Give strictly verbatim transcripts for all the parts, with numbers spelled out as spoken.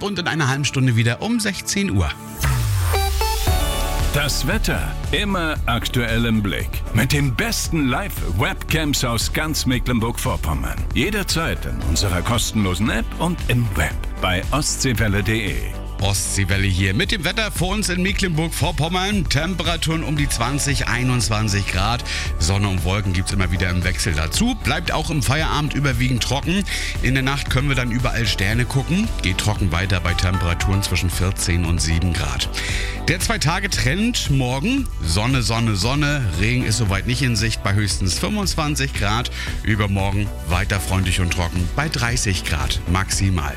und in einer halben Stunde wieder um sechzehn Uhr. Das Wetter immer aktuell im Blick. Mit den besten Live-Webcams aus ganz Mecklenburg-Vorpommern. Jederzeit in unserer kostenlosen App und im Web bei ostseewelle punkt de. Ostseewelle hier mit dem Wetter vor uns in Mecklenburg-Vorpommern. Temperaturen um die zwanzig, einundzwanzig Grad. Sonne und Wolken gibt es immer wieder im Wechsel dazu. Bleibt auch im Feierabend überwiegend trocken. In der Nacht können wir dann überall Sterne gucken. Geht trocken weiter bei Temperaturen zwischen vierzehn und sieben Grad. Der Zwei-Tage-Trend morgen. Sonne, Sonne, Sonne. Regen ist soweit nicht in Sicht bei höchstens fünfundzwanzig Grad. Übermorgen weiter freundlich und trocken bei dreißig Grad maximal.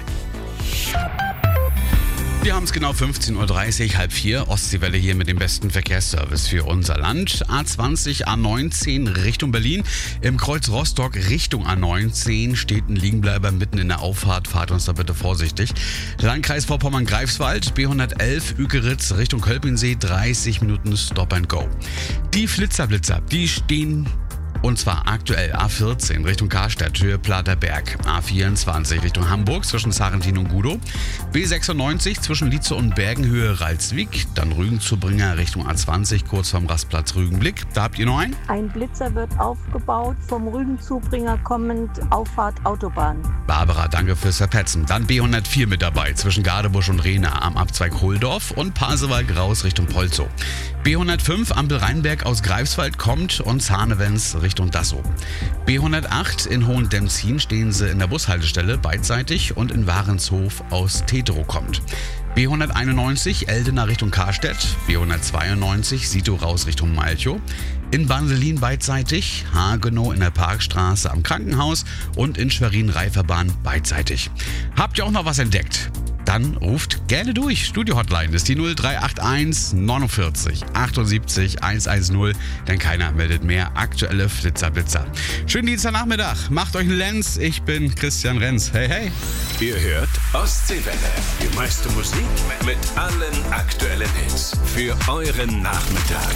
Wir haben es genau fünfzehn Uhr dreißig, halb vier. Ostseewelle hier mit dem besten Verkehrsservice für unser Land. A zwanzig, A neunzehn Richtung Berlin. Im Kreuz Rostock Richtung A neunzehn steht ein Liegenbleiber mitten in der Auffahrt. Fahrt uns da bitte vorsichtig. Landkreis Vorpommern-Greifswald, B hundertelf Ükeritz Richtung Kölpinsee, dreißig Minuten Stop and Go. Die Flitzerblitzer, die stehen... Und zwar aktuell A vierzehn Richtung Karstadt, Höhe Platerberg, A vierundzwanzig Richtung Hamburg zwischen Sarrentin und Gudow, B sechsundneunzig zwischen Lietze und Bergen, Höhe Ralswiek, dann Rügen-Zubringer Richtung A zwanzig, kurz vorm Rastplatz Rügenblick. Da habt ihr noch einen? Ein Blitzer wird aufgebaut, vom Rügen-Zubringer kommend, Auffahrt Autobahn. Barbara, danke fürs Verpetzen. Dann B hundertvier mit dabei, zwischen Gadebusch und Rehna am Abzweig Hohldorf und Pasewalk raus Richtung Polzow. B hundertfünf Ampel Rheinberg aus Greifswald kommt und Zahnewens Richtung Dassow. B hundertacht in Hohendemzin stehen sie in der Bushaltestelle beidseitig und in Warenshof aus Tetero kommt. B hunderteinundneunzig Eldena Richtung Karstedt, B hundertzweiundneunzig Sito raus Richtung Malchow, in Banselin beidseitig, Hagenow in der Parkstraße am Krankenhaus und in Schwerin-Reiferbahn beidseitig. Habt ihr auch noch was entdeckt? Dann ruft gerne durch. Studio-Hotline ist die null drei acht eins neunundvierzig achtundsiebzig hundertzehn, denn keiner meldet mehr aktuelle Flitzer-Blitzer. Schönen Dienstagnachmittag. Macht euch einen Lenz. Ich bin Christian Renz. Hey, hey. Ihr hört Ostseewelle. Die meiste Musik mit allen aktuellen Hits für euren Nachmittag.